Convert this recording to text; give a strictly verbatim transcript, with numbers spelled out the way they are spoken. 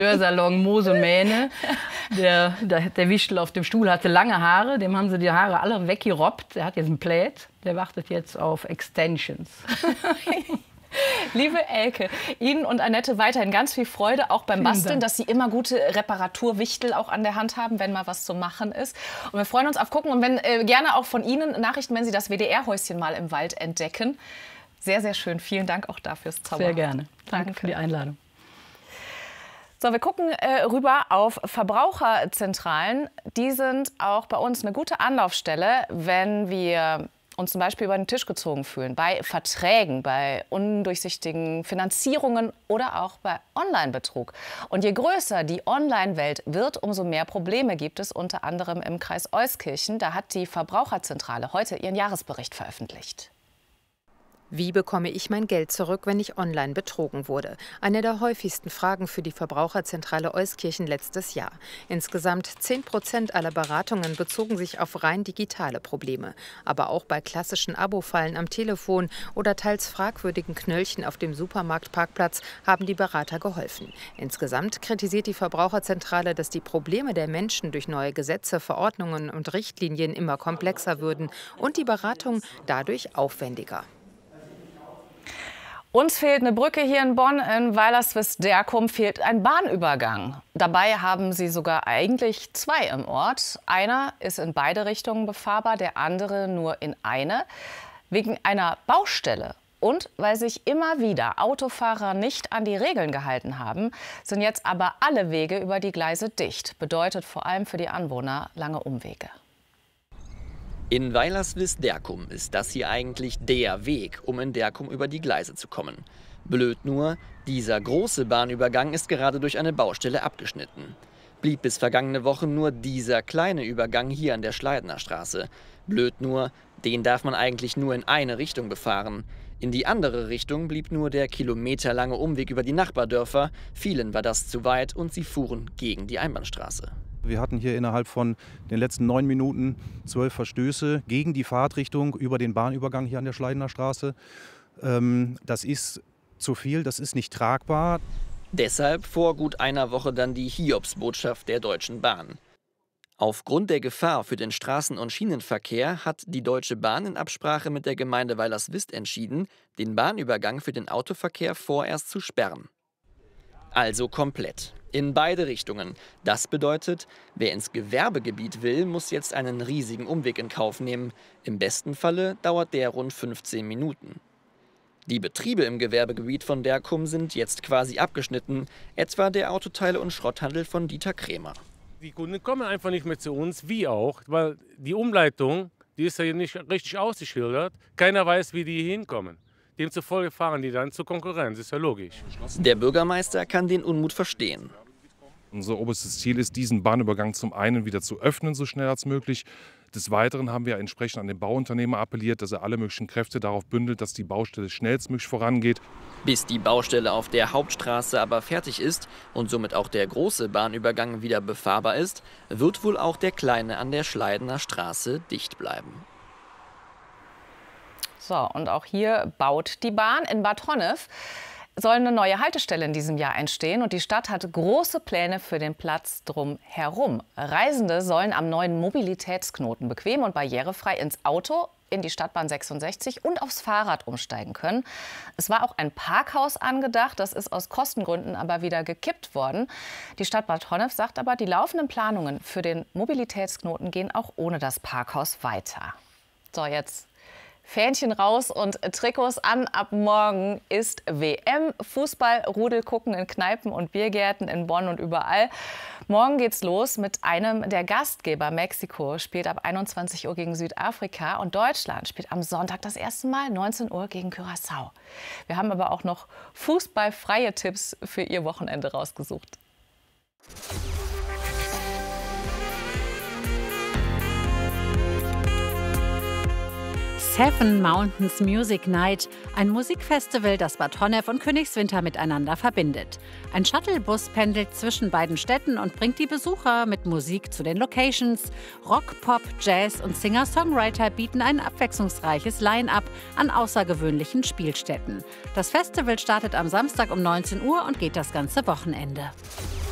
Salon Moos und Mähne. Der, der, der Wichtel auf dem Stuhl hatte lange Haare, dem haben sie die Haare alle weggerobbt. Der hat jetzt ein Plaid, der wartet jetzt auf Extensions. Liebe Elke, Ihnen und Annette weiterhin ganz viel Freude, auch beim Vielen Basteln, Dank. dass Sie immer gute Reparaturwichtel auch an der Hand haben, wenn mal was zu machen ist. Und wir freuen uns auf Gucken und wenn, äh, gerne auch von Ihnen Nachrichten, wenn Sie das W D R-Häuschen mal im Wald entdecken. Sehr, sehr schön. Vielen Dank auch dafür. Sehr gerne. Danke, Danke für die Einladung. So, wir gucken äh, rüber auf Verbraucherzentralen. Die sind auch bei uns eine gute Anlaufstelle, wenn wir uns zum Beispiel über den Tisch gezogen fühlen, bei Verträgen, bei undurchsichtigen Finanzierungen oder auch bei Online-Betrug. Und je größer die Online-Welt wird, umso mehr Probleme gibt es, unter anderem im Kreis Euskirchen. Da hat die Verbraucherzentrale heute ihren Jahresbericht veröffentlicht. Wie bekomme ich mein Geld zurück, wenn ich online betrogen wurde? Eine der häufigsten Fragen für die Verbraucherzentrale Euskirchen letztes Jahr. Insgesamt zehn Prozent aller Beratungen bezogen sich auf rein digitale Probleme. Aber auch bei klassischen Abo-Fallen am Telefon oder teils fragwürdigen Knöllchen auf dem Supermarktparkplatz haben die Berater geholfen. Insgesamt kritisiert die Verbraucherzentrale, dass die Probleme der Menschen durch neue Gesetze, Verordnungen und Richtlinien immer komplexer würden und die Beratung dadurch aufwendiger. Uns fehlt eine Brücke hier in Bonn. In Weilerswist-Derkum fehlt ein Bahnübergang. Dabei haben sie sogar eigentlich zwei im Ort. Einer ist in beide Richtungen befahrbar, der andere nur in eine. Wegen einer Baustelle und weil sich immer wieder Autofahrer nicht an die Regeln gehalten haben, sind jetzt aber alle Wege über die Gleise dicht. Bedeutet vor allem für die Anwohner lange Umwege. In Weilerswist-Derkum ist das hier eigentlich der Weg, um in Derkum über die Gleise zu kommen. Blöd nur, dieser große Bahnübergang ist gerade durch eine Baustelle abgeschnitten. Blieb bis vergangene Woche nur dieser kleine Übergang hier an der Schleidener Straße. Blöd nur, den darf man eigentlich nur in eine Richtung befahren. In die andere Richtung blieb nur der kilometerlange Umweg über die Nachbardörfer. Vielen war das zu weit und sie fuhren gegen die Einbahnstraße. Wir hatten hier innerhalb von den letzten neun Minuten zwölf Verstöße gegen die Fahrtrichtung über den Bahnübergang hier an der Schleidener Straße. Ähm, das ist zu viel, das ist nicht tragbar. Deshalb vor gut einer Woche dann die Hiobsbotschaft der Deutschen Bahn. Aufgrund der Gefahr für den Straßen- und Schienenverkehr hat die Deutsche Bahn in Absprache mit der Gemeinde Weilerswist entschieden, den Bahnübergang für den Autoverkehr vorerst zu sperren. Also komplett. In beide Richtungen. Das bedeutet, wer ins Gewerbegebiet will, muss jetzt einen riesigen Umweg in Kauf nehmen. Im besten Falle dauert der rund fünfzehn Minuten. Die Betriebe im Gewerbegebiet von Derkum sind jetzt quasi abgeschnitten, etwa der Autoteile- und Schrotthandel von Dieter Krämer. Die Kunden kommen einfach nicht mehr zu uns, wie auch, weil die Umleitung, die ist ja nicht richtig ausgeschildert. Keiner weiß, wie die hier hinkommen. Demzufolge fahren die dann zur Konkurrenz, ist ja logisch. Der Bürgermeister kann den Unmut verstehen. Unser oberstes Ziel ist, diesen Bahnübergang zum einen wieder zu öffnen, so schnell als möglich. Des Weiteren haben wir entsprechend an den Bauunternehmer appelliert, dass er alle möglichen Kräfte darauf bündelt, dass die Baustelle schnellstmöglich vorangeht. Bis die Baustelle auf der Hauptstraße aber fertig ist und somit auch der große Bahnübergang wieder befahrbar ist, wird wohl auch der kleine an der Schleidener Straße dicht bleiben. So, und auch hier baut die Bahn. In Bad Honnef soll eine neue Haltestelle in diesem Jahr entstehen und die Stadt hat große Pläne für den Platz drumherum. Reisende sollen am neuen Mobilitätsknoten bequem und barrierefrei ins Auto, in die Stadtbahn sechsundsechzig und aufs Fahrrad umsteigen können. Es war auch ein Parkhaus angedacht, das ist aus Kostengründen aber wieder gekippt worden. Die Stadt Bad Honnef sagt aber, die laufenden Planungen für den Mobilitätsknoten gehen auch ohne das Parkhaus weiter. So, jetzt Fähnchen raus und Trikots an. Ab morgen ist W M. Fußball, Rudel gucken in Kneipen und Biergärten in Bonn und überall. Morgen geht's los mit einem der Gastgeber. Mexiko spielt ab einundzwanzig Uhr gegen Südafrika und Deutschland spielt am Sonntag das erste Mal neunzehn Uhr gegen Curaçao. Wir haben aber auch noch fußballfreie Tipps für Ihr Wochenende rausgesucht. Seven Mountains Music Night, ein Musikfestival, das Bad Honnef und Königswinter miteinander verbindet. Ein Shuttlebus pendelt zwischen beiden Städten und bringt die Besucher mit Musik zu den Locations. Rock, Pop, Jazz und Singer-Songwriter bieten ein abwechslungsreiches Line-up an außergewöhnlichen Spielstätten. Das Festival startet am Samstag um neunzehn Uhr und geht das ganze Wochenende.